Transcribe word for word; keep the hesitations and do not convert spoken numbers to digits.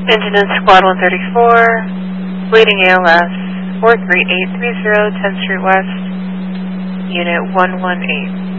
Engine in Squad one thirty-four, bleeding A L S, four three eight three zero, tenth Street West, Unit one one eight.